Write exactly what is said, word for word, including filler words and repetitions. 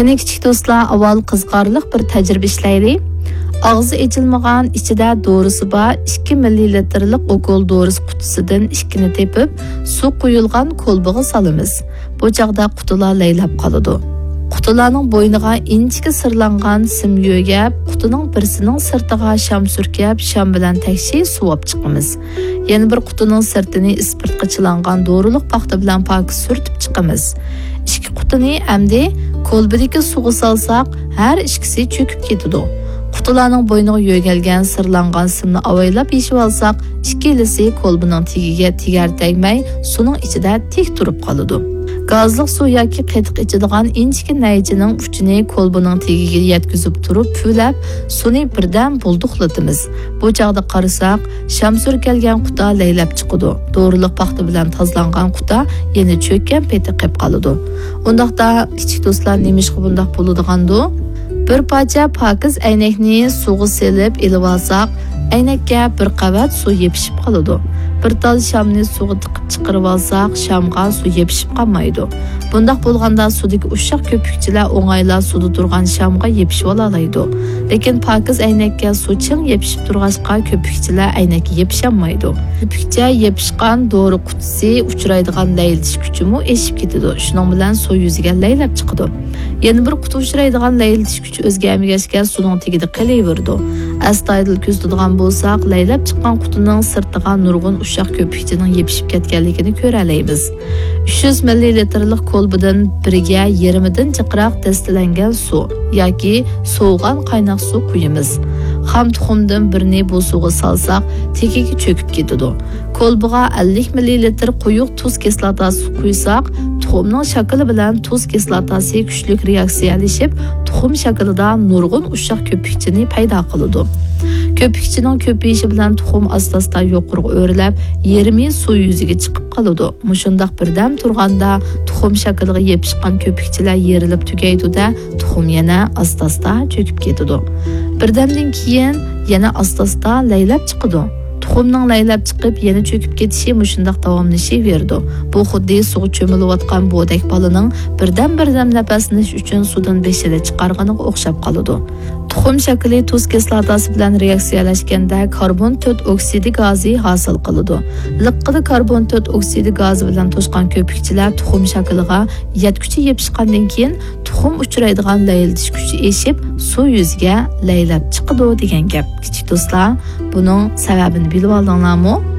Qani kichik do'stlar, avval qiziqarli bir tajriba ishlaylik. Ağzı açılmagan, içide doğrusu var ikki millilitrlik okol doğrusu qutusidan ikkini tepib, su quyulgan kolbaga salamiz. Bu chaqda qutilar laylab qoladi. Qutilarning bo'yniga inchiki sirlangan sim yo'gab, qutining birisining sirtiga sham surkab, sham bilan takshi suvab chiqamiz. Yana bir qutining sirtini ispirtga chilangan doğruluq paxta bilan pokiz surtib chiqamiz. Ikki qutini amdi kolbadagi suvga salsak, har ikkisi cho'kib ketadi. Qutilarning bo'yniga yo'galgan sirlangan simni avaylab yeshib olsak, ikkilisi kolbining tegiga tegar tegmay, suning ichida tik turib qoladi. Gazliq suv yoki qatiq ichadigan inchki naychining uchini kolbining tegiga yetkazib turib, pulab, suni birdan bulduqlatamiz. Bu chaqda qarasak, sham surkalgan quta laylab chiqadi. Doğruluq paxta bilan tozlangan quta yana cho'kkan peti qilib qoladi. Undaqda kichik do'stlar nemishqa bundaq bo'ladigandu? Bir parça pakiz aynakni suvga selib elib olsak, aynakka bir qavat suv yepishib qoladi. Bir tal shamni suvga tiqib chiqarib olsak, shamga suv yepishib qolmaydi. Bundaq bo'lganda sudagi ushoq ko'pikchilar o'ng'ayla suvda turgan shamga yepishib olaydi. Lekin pakiz aynakka suv ching yepishib turg'achqa ko'pikchilar aynakka yepisholmaydi. Ko'pikcha yepishgan dori qutisi uchraydigan laylatish kuchimi eshib ketadi. Shuning bilan suv yuziga laylab chiqadi. Yana bir quti uchraydigan laylatish kuchi o'zgarmagachga suvning tagida qolaverdi. Astoydil kuzatadigan bo'lsak, laylab chiqqan qutining sirtiga nurg'un ushoq ko'pikchining yepishib ketganligini ko'ra olamiz. uch yuz millilitrlik kolbidan biriga yarimidan jiqroq dastilangan suv yoki sovugan qaynoq suv quyamiz. Xam tuxumdan birini bu suvga salsak, tegiga cho'kib ketadi. Kolbiga ellik millilitr quyuq tuz kislotasi quysak, tuxumning shakli bilan tuz kislotasi kuchli reaksiyalashib, tuxum shaklida nurg'un ushoq ko'pikchini paydo qiladi. Ko'pikchining ko'payishi bilan tuxum asta-asta yuqoriga o'rilib, yarmi suv yuziga chiqib qoladi. Mushundaq birdam turganda tuxum shakliga yepishgan ko'pikchilar yerilib tugaydi-da, tuxum yana asta-asta cho'kib ketadi. Birdamdan keyin yana asta-asta laylab chiqadi. Tuxumning laylab chiqib, yana cho'kib ketishi mushundaq davomlashaverdi. Bu xuddi suv cho'milayotgan bo'dak balining birdan-birdan nafaslanish uchun suvdan beshida chiqarganiga o'xshab qoladi. Tuxum shakli tuz kislotasi bilan reaksiyalashganda karbon to'rt oksidi gazi hosil qiladi. Liqqida karbon to'rt oksidi gazi bilan to'shqan ko'pikchilar tuxum shakliga yetkuchi yepishgandan keyin tuxum uchraydigan laylatish kuchi eshib, suv yuziga laylab chiqadi degan gap. Kichik do'stlar, buning sababini bilib oldinglarmi?